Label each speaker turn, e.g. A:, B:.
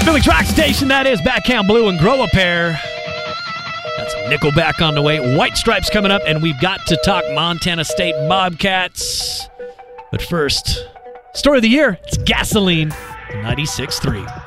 A: Philly's Rock Station, that is Backhand Blue and Grow a Pair. Got some Nickelback on the way. White Stripes coming up, and we've got to talk Montana State Bobcats. But first, story of the year, it's Gasoline 96.3.